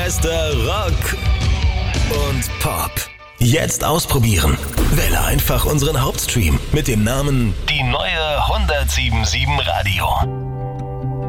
Beste Rock und Pop. Jetzt ausprobieren. Wähle einfach unseren Hauptstream mit dem Namen Die neue 107.7 Radio.